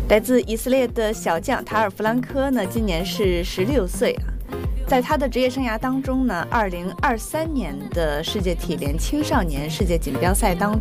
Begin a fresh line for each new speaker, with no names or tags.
来自以色列的小将塔尔弗兰科呢，今年是16岁啊。在他的职业生涯当中呢，2023年的世界体联青少年世界锦标赛当